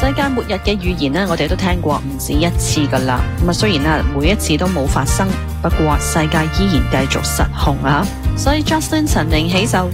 世界末日嘅預言呢，我哋都聽過唔止一次噶啦。咁雖然每一次都冇發生，不過世界依然繼續失控啊。所以 Justin 陳零喜就